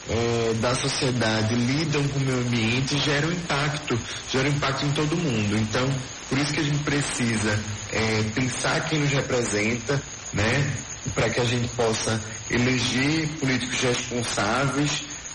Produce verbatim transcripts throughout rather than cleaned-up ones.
é, da sociedade lidam com o meio ambiente geram impacto, geram impacto em todo mundo. Então, por isso que a gente precisa é, pensar quem nos representa, né, para que a gente possa eleger políticos responsáveis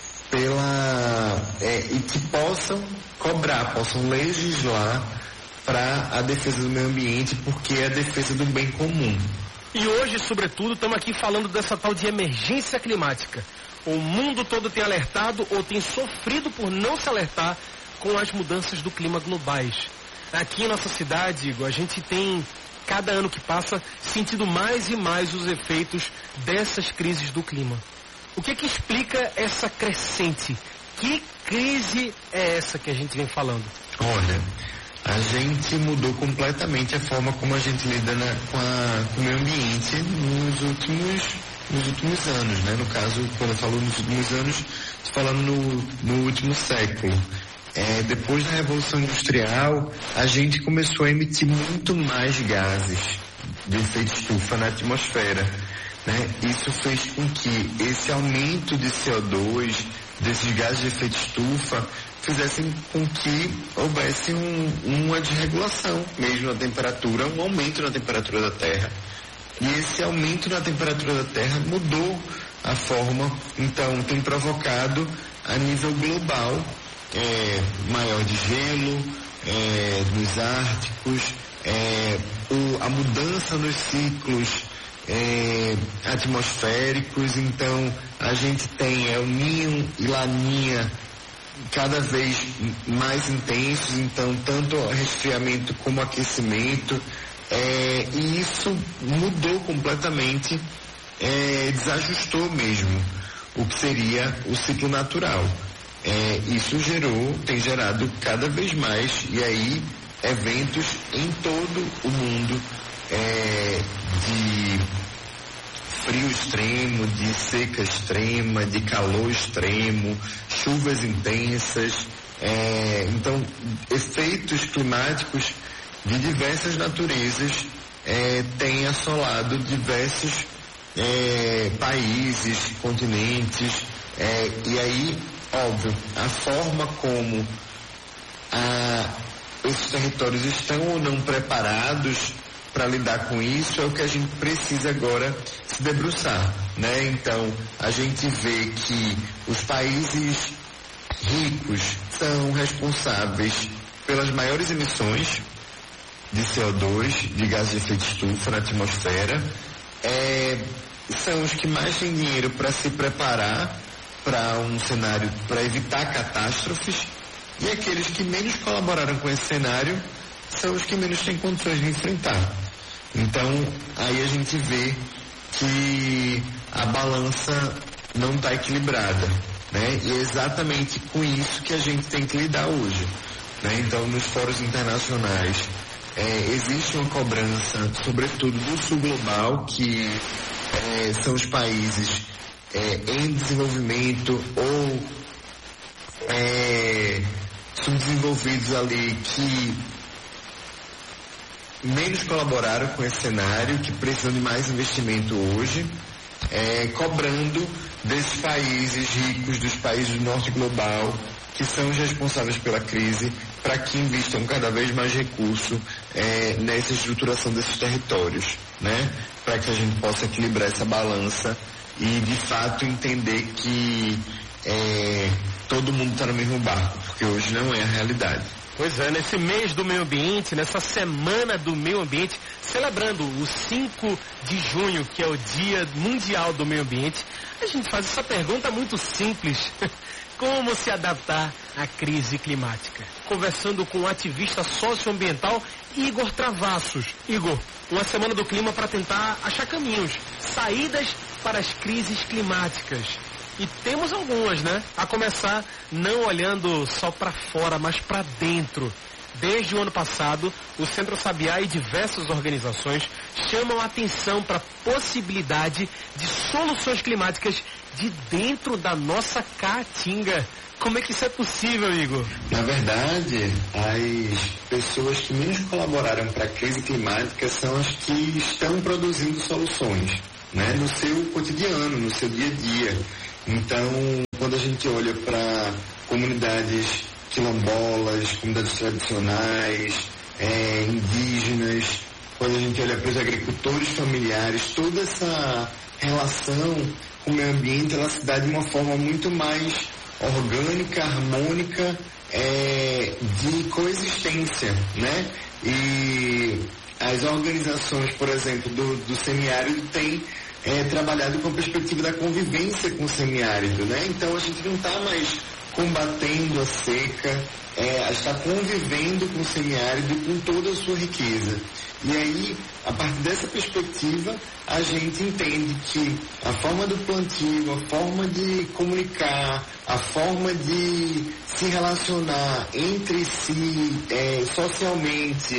pela, é, e que possam cobrar, possam legislar para a defesa do meio ambiente, porque é a defesa do bem comum. E hoje, sobretudo, estamos aqui falando dessa tal de emergência climática. O mundo todo tem alertado ou tem sofrido por não se alertar com as mudanças do clima globais. Aqui em nossa cidade, Igor, a gente tem, cada ano que passa, sentido mais e mais os efeitos dessas crises do clima. O que que explica essa crescente? Que crise é essa que a gente vem falando? Olha, a gente mudou completamente a forma como a gente lida na, com, a, com o meio ambiente nos últimos, nos últimos anos, né? No caso, quando eu falo nos últimos anos, estou falando no, no último século. É, depois da Revolução Industrial, a gente começou a emitir muito mais gases de efeito estufa na atmosfera, né? Isso fez com que esse aumento de C O dois, desses gases de efeito estufa, fizessem com que houvesse um, uma desregulação mesmo na temperatura, um aumento na temperatura da Terra. E esse aumento na temperatura da Terra mudou a forma, então tem provocado a nível global é, maior de gelo é, nos árticos, é, o, a mudança nos ciclos é, atmosféricos. Então a gente tem El Niño e Laninha cada vez mais intensos, então tanto resfriamento como aquecimento, é, e isso mudou completamente, é, desajustou mesmo o que seria o ciclo natural. É, isso gerou, tem gerado cada vez mais, e aí eventos em todo o mundo, é, de frio extremo, de seca extrema, de calor extremo, chuvas intensas, é, então efeitos climáticos de diversas naturezas é, têm assolado diversos é, países, continentes, é, e aí, óbvio, a forma como a, esses territórios estão ou não preparados para lidar com isso é o que a gente precisa agora se debruçar, né? Então, a gente vê que os países ricos são responsáveis pelas maiores emissões de C O dois, de gases de efeito estufa na atmosfera, é, são os que mais têm dinheiro para se preparar para um cenário, para evitar catástrofes, e aqueles que menos colaboraram com esse cenário são os que menos têm condições de enfrentar. Então, aí a gente vê que a balança não está equilibrada, né? E é exatamente com isso que a gente tem que lidar hoje, né? Então, nos fóruns internacionais, é, existe uma cobrança, sobretudo do sul global, que é, são os países é, em desenvolvimento ou é, subdesenvolvidos ali, que menos colaboraram com esse cenário, que precisam de mais investimento hoje, é, cobrando desses países ricos, dos países do norte global, que são os responsáveis pela crise, para que investam cada vez mais recurso é, nessa estruturação desses territórios, né? Para que a gente possa equilibrar essa balança e, de fato, entender que é, todo mundo está no mesmo barco, porque hoje não é a realidade. Pois é, nesse mês do meio ambiente, nessa semana do meio ambiente, celebrando o cinco de junho, que é o Dia Mundial do Meio Ambiente, a gente faz essa pergunta muito simples. Como se adaptar à crise climática? Conversando com o ativista socioambiental Igor Travassos. Igor, uma semana do clima para tentar achar caminhos, saídas para as crises climáticas. E temos algumas, né? A começar não olhando só para fora, mas para dentro. Desde o ano passado, o Centro Sabiá e diversas organizações chamam a atenção para a possibilidade de soluções climáticas de dentro da nossa caatinga. Como é que isso é possível, Igor? Na verdade, as pessoas que menos colaboraram para a crise climática são as que estão produzindo soluções, né, no seu cotidiano, no seu dia a dia. Então, quando a gente olha para comunidades quilombolas, comunidades tradicionais, é, indígenas, quando a gente olha para os agricultores familiares, toda essa relação com o meio ambiente, ela se dá de uma forma muito mais orgânica, harmônica, é, de coexistência, né? E as organizações, por exemplo, do, do semiárido têm é, trabalhado com a perspectiva da convivência com o semiárido, né? Então a gente não está mais combatendo a seca, é, a gente está convivendo com o semiárido e com toda a sua riqueza. E aí, a partir dessa perspectiva, a gente entende que a forma do plantio, a forma de comunicar, a forma de se relacionar entre si, é, socialmente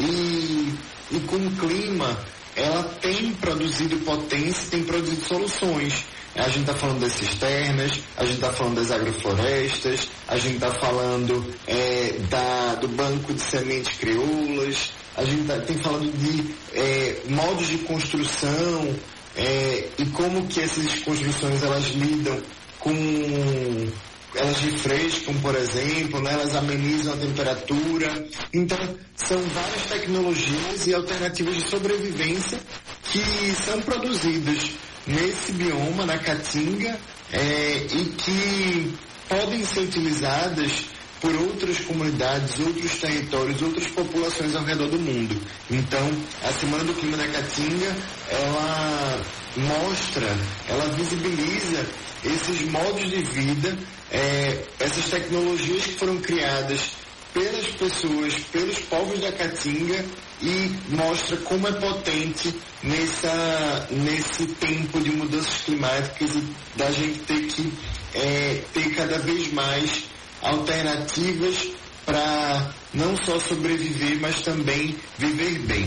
e, e com o clima, ela tem produzido potência, tem produzido soluções. A gente está falando das cisternas, a gente está falando das agroflorestas, a gente está falando é, da, do banco de sementes crioulas, a gente tá, tem falando de é, modos de construção é, e como que essas construções elas lidam com... Elas refrescam, por exemplo, né? Elas amenizam a temperatura. Então, são várias tecnologias e alternativas de sobrevivência que são produzidas nesse bioma, na Caatinga, é, e que podem ser utilizadas por outras comunidades, outros territórios, outras populações ao redor do mundo. Então, a Semana do Clima da Caatinga, ela mostra, ela visibiliza esses modos de vida, é, essas tecnologias que foram criadas pelas pessoas, pelos povos da Caatinga, e mostra como é potente nessa, nesse tempo de mudanças climáticas e da gente ter que é, ter cada vez mais alternativas para não só sobreviver, mas também viver bem.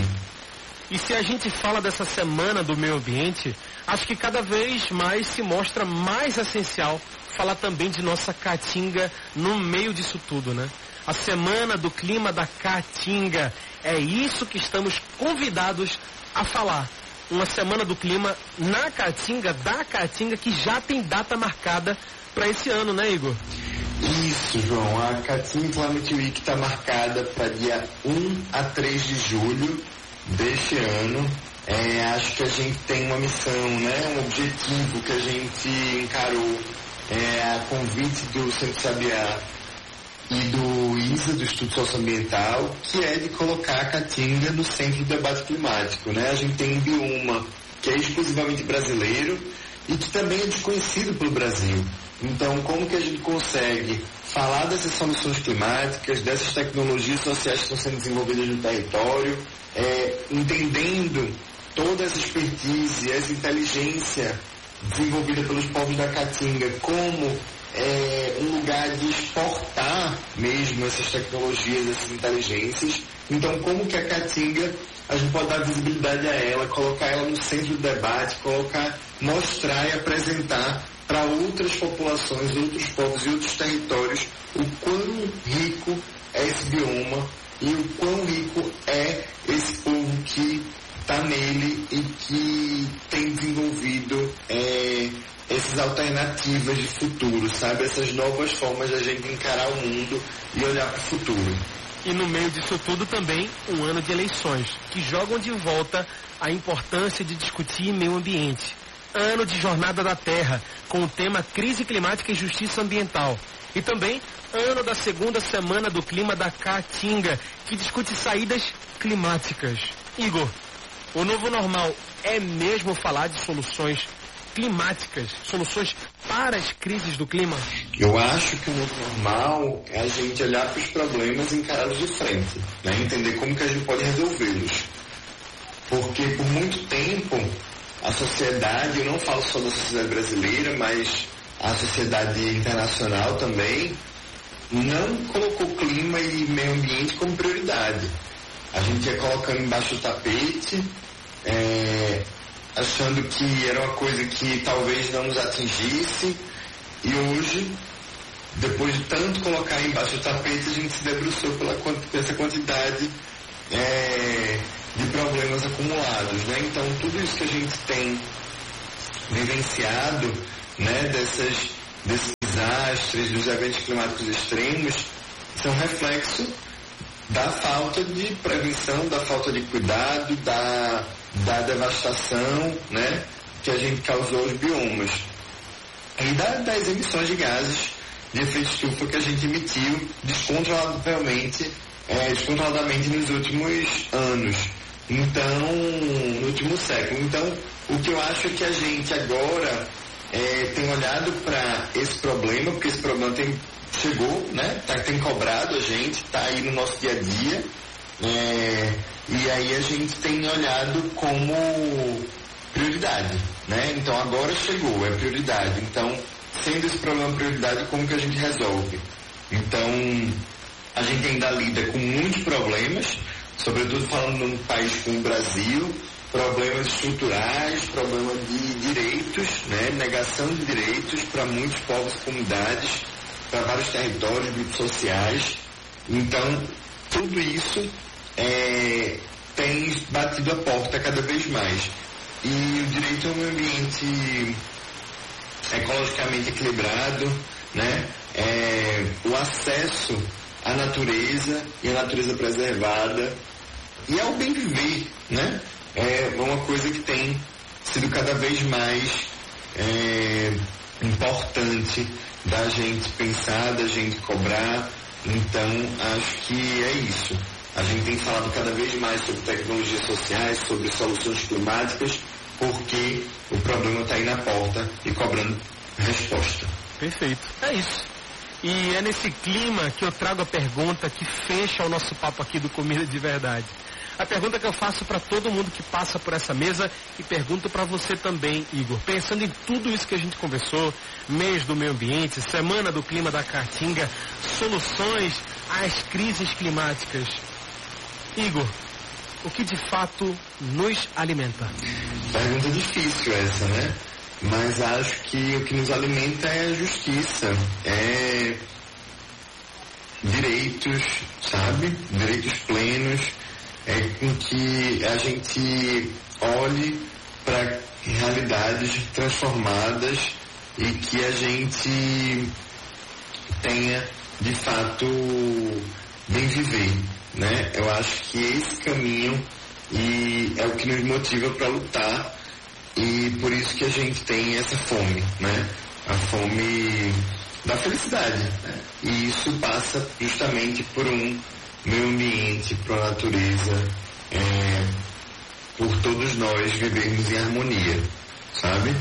E se a gente fala dessa semana do meio ambiente, acho que cada vez mais se mostra mais essencial falar também de nossa Caatinga no meio disso tudo, né? A Semana do Clima da Caatinga, é isso que estamos convidados a falar. Uma Semana do Clima na Caatinga, da Caatinga, que já tem data marcada para esse ano, né, Igor? Isso, João. A Caatinga Climate Week está marcada para dia um a três de julho deste ano. É, acho que a gente tem uma missão, né, um objetivo que a gente encarou é, a convite do Centro Sabiá e do I S A, do Instituto Socioambiental, que é de colocar a Caatinga no centro do debate climático, né? A gente tem um bioma que é exclusivamente brasileiro e que também é desconhecido pelo Brasil. Então, como que a gente consegue falar dessas soluções climáticas, dessas tecnologias sociais que estão sendo desenvolvidas no território, é, entendendo toda essa expertise, essa inteligência desenvolvida pelos povos da Caatinga como é, um lugar de exportar mesmo essas tecnologias, essas inteligências. Então, como que a Caatinga, a gente pode dar visibilidade a ela, colocar ela no centro do debate, colocar, mostrar e apresentar para outras populações, outros povos e outros territórios o quão rico é esse bioma e o quão rico é esse povo que está nele e que tem desenvolvido é, essas alternativas de futuro, sabe? Essas novas formas de a gente encarar o mundo e olhar para o futuro. E no meio disso tudo também um ano de eleições, que jogam de volta a importância de discutir meio ambiente. Ano de Jornada da Terra, com o tema Crise Climática e Justiça Ambiental. E também ano da segunda Semana do Clima da Caatinga, que discute saídas climáticas. Igor, o novo normal é mesmo falar de soluções climáticas, soluções para as crises do clima? Eu acho que o novo normal é a gente olhar para os problemas e encará-los de frente, né? Entender como que a gente pode resolvê-los. Porque por muito tempo a sociedade, eu não falo só da sociedade brasileira, mas a sociedade internacional também, não colocou clima e meio ambiente como prioridade. A gente ia colocando embaixo do tapete, é, achando que era uma coisa que talvez não nos atingisse, e hoje, depois de tanto colocar embaixo do tapete, a gente se debruçou pela, por essa quantidade é, de problemas acumulados, né? Então, tudo isso que a gente tem vivenciado, né, dessas, desses desastres, dos eventos climáticos extremos, são reflexo da falta de prevenção, da falta de cuidado, da, da devastação, né, que a gente causou aos biomas. E da, das emissões de gases de efeito estufa que a gente emitiu descontroladamente, é, descontroladamente nos últimos anos. Então, no último século. Então, o que eu acho é que a gente agora é, tem olhado para esse problema, porque esse problema tem, chegou, né? Tá, tem cobrado a gente, está aí no nosso dia a dia. É, e aí a gente tem olhado como prioridade, né? Então agora chegou, é prioridade. Então, sendo esse problema prioridade, como que a gente resolve? Então, a gente ainda lida com muitos problemas, sobretudo falando num país como o Brasil, problemas estruturais, problemas de direitos, né? Negação de direitos para muitos povos e comunidades, para vários territórios, grupos sociais. Então, tudo isso é, tem batido a porta cada vez mais. E o direito a um ambiente ecologicamente equilibrado, né? É, o acesso à natureza e a natureza preservada e ao bem viver, né? É uma coisa que tem sido cada vez mais é, importante da gente pensar, da gente cobrar. Então, acho que é isso. A gente tem falado cada vez mais sobre tecnologias sociais, sobre soluções climáticas, porque o problema está aí na porta e cobrando resposta. Perfeito. É isso. E é nesse clima que eu trago a pergunta que fecha o nosso papo aqui do Comida de Verdade. A pergunta que eu faço para todo mundo que passa por essa mesa e pergunto para você também, Igor. Pensando em tudo isso que a gente conversou, mês do meio ambiente, semana do clima da Caatinga, soluções às crises climáticas. Igor, o que de fato nos alimenta? Pergunta difícil essa, né? Mas acho que o que nos alimenta é a justiça, é direitos, sabe? Direitos plenos, é com que a gente olhe para realidades transformadas e que a gente tenha, de fato, bem viver, né? Eu acho que esse caminho e é o que nos motiva para lutar. E por isso que a gente tem essa fome, né? A fome da felicidade, né? E isso passa justamente por um meio ambiente, por a natureza, é, por todos nós vivermos em harmonia, sabe?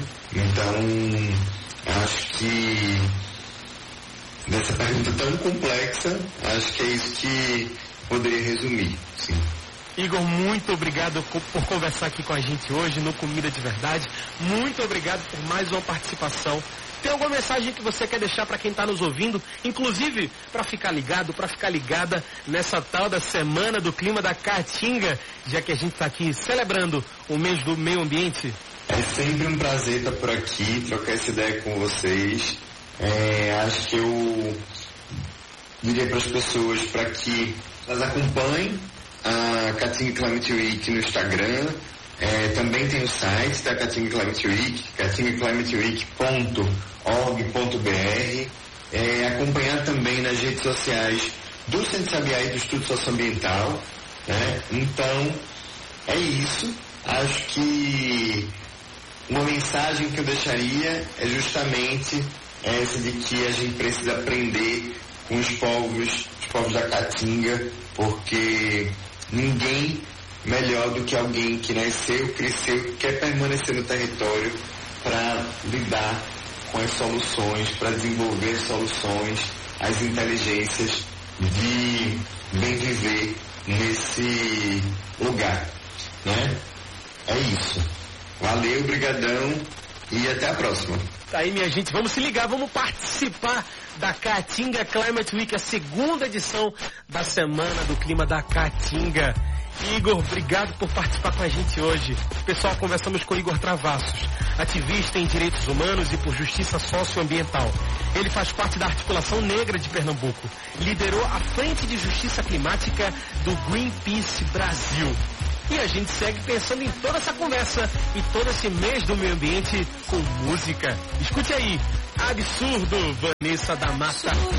Então, acho que nessa pergunta tão complexa, acho que é isso que poderia resumir, sim. Igor, muito obrigado por conversar aqui com a gente hoje no Comida de Verdade. Muito obrigado por mais uma participação. Tem alguma mensagem que você quer deixar para quem está nos ouvindo? Inclusive, para ficar ligado, para ficar ligada nessa tal da Semana do Clima da Caatinga, já que a gente está aqui celebrando o mês do meio ambiente? É sempre um prazer estar por aqui, trocar essa ideia com vocês. É, acho que eu diria para as pessoas para que elas acompanhem a Caatinga Climate Week no Instagram, é, também tem o site da Caatinga Climate Week, caatinga climate week ponto org ponto b r, é, acompanhar também nas redes sociais do Centro Sabiá e do Estudo Socioambiental, né? Então, é isso. Acho que uma mensagem que eu deixaria é justamente essa de que a gente precisa aprender com os povos, os povos da Caatinga, porque ninguém melhor do que alguém que nasceu, cresceu, quer permanecer no território para lidar com as soluções, para desenvolver soluções, as inteligências de bem viver nesse lugar, né? É isso. Valeu, brigadão e até a próxima. Tá aí, minha gente, vamos se ligar, vamos participar da Caatinga Climate Week, a segunda edição da Semana do Clima da Caatinga. Igor, obrigado por participar com a gente hoje. Pessoal, conversamos com Igor Travassos, ativista em direitos humanos e por justiça socioambiental. Ele faz parte da Articulação Negra de Pernambuco. Liderou a Frente de Justiça Climática do Greenpeace Brasil. E a gente segue pensando em toda essa conversa e todo esse mês do meio ambiente com música. Escute aí, Absurdo, Vanessa da Mata.